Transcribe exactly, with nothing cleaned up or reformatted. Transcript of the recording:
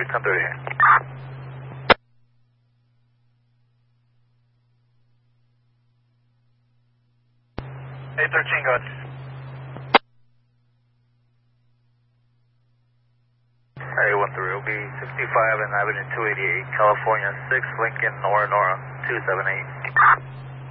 thirty, ten thirty. eight thirteen, go ahead. eight one three, it'll be sixty-five and Avenue two eighty-eight, California six, Lincoln, Nora Nora, two seven eight.